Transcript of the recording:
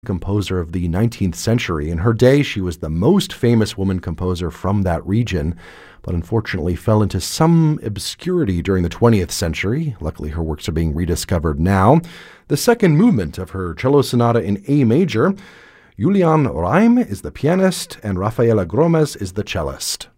composer of the 19th century. In her day, she was the most famous woman composer from that region, but unfortunately fell into some obscurity during the 20th century. Luckily, her works are being rediscovered now. The second movement of her cello sonata in A major, Julian Reim is the pianist and Rafaela Gromes is the cellist.